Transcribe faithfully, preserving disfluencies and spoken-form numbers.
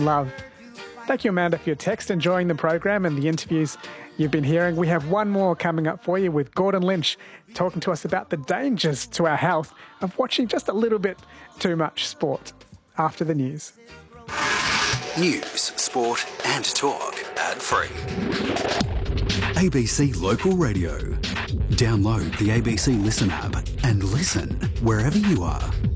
love. Thank you, Amanda, for your text. Enjoying the program and the interviews you've been hearing. We have one more coming up for you with Gordon Lynch talking to us about the dangers to our health of watching just a little bit too much sport after the news. News, sport and talk. Ad-free. A B C Local Radio. Download the A B C Listen app and listen wherever you are.